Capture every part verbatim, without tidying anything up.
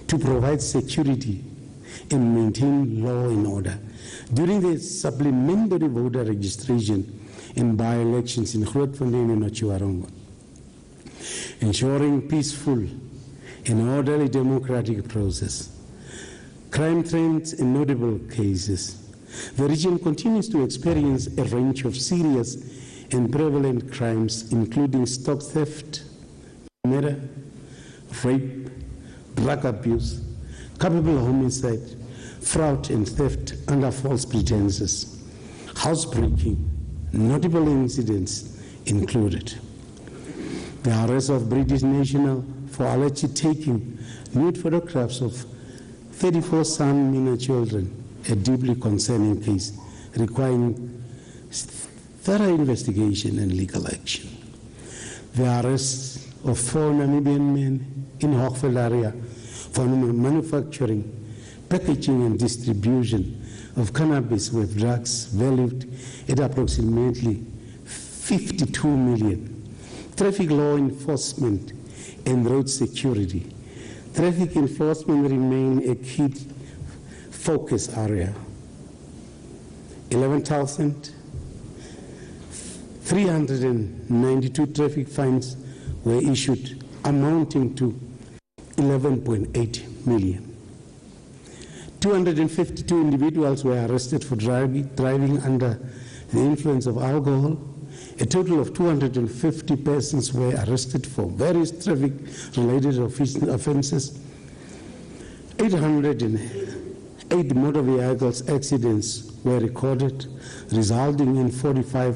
to provide security and maintain law and order. During the supplementary voter registration in by-elections in Grootfontein and Otjiwarongo, ensuring peaceful and orderly democratic process. Crime trends in notable cases. The region continues to experience a range of serious and prevalent crimes, including stock theft, murder, rape, drug abuse, culpable homicide, fraud and theft under false pretenses, housebreaking. Notable incidents included the arrest of British national for allegedly taking nude photographs of thirty-four San Mina children, a deeply concerning case requiring thorough investigation and legal action. The arrest of four Namibian men in Hochveld area for manufacturing, packaging and distribution of cannabis with drugs valued at approximately fifty-two million. Traffic law enforcement and road security. Traffic enforcement remain a key focus area. eleven thousand three hundred ninety-two traffic fines were issued, amounting to eleven point eight million. two hundred fifty-two individuals were arrested for driving, driving under the influence of alcohol. A total of two hundred fifty persons were arrested for various traffic-related offenses. eight hundred eight motor vehicles accidents were recorded, resulting in forty-five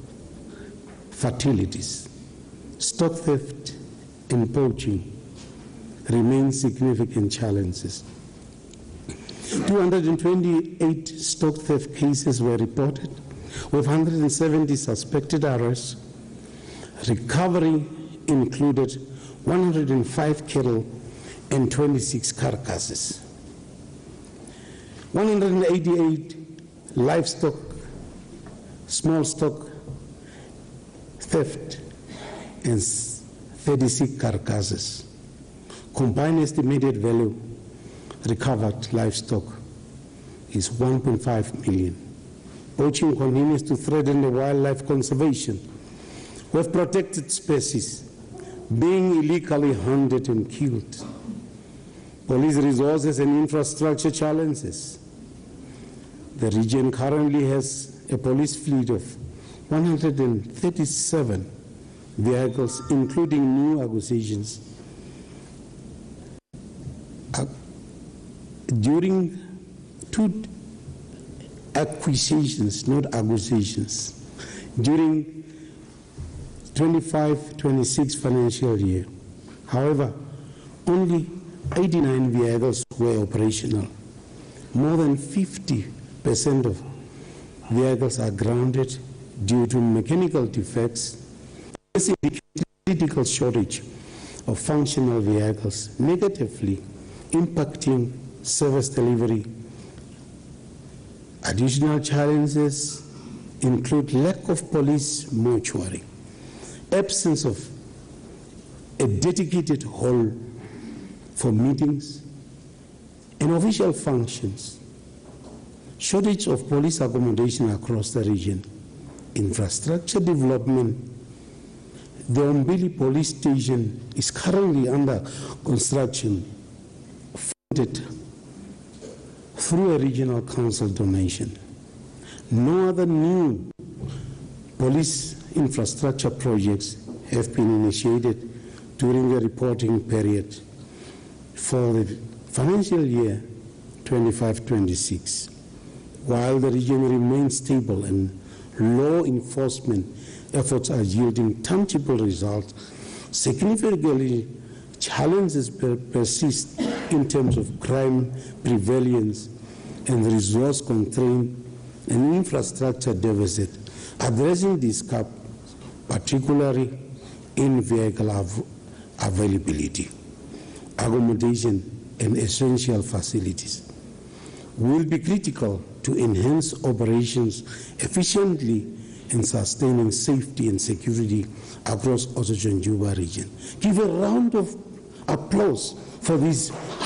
fatalities. Stock theft and poaching remain significant challenges. two hundred twenty-eight stock theft cases were reported, with one hundred seventy suspected arrests. Recovery included one hundred five cattle and twenty-six carcasses. one hundred eighty-eight livestock, small stock theft, and thirty-six carcasses. Combined estimated value recovered livestock is one point five million. Poaching continues to threaten the wildlife conservation, with protected species being illegally hunted and killed. Police resources and infrastructure challenges. The region currently has a police fleet of one hundred thirty-seven vehicles, including new acquisitions. Uh, during two acquisitions, not acquisitions, during twenty-five twenty-six financial year. However, only eighty-nine vehicles were operational. More than fifty percent of vehicles are grounded due to mechanical defects. This indicates a critical shortage of functional vehicles, negatively impacting service delivery. Additional challenges include lack of police mortuary, absence of a dedicated hall for meetings and official functions, shortage of police accommodation across the region, infrastructure development. The Umbili police station is currently under construction, funded through a regional council donation. No other new police infrastructure projects have been initiated during the reporting period for the financial year twenty-five twenty-six. While the region remains stable and law enforcement efforts are yielding tangible results, significantly challenges persist in terms of crime prevalence and resource constraint and infrastructure deficit. Addressing this gap, particularly in vehicle av availability, accommodation and essential facilities, will be critical to enhance operations efficiently and sustaining safety and security across Otjiwarongo region. Give a round of applause for these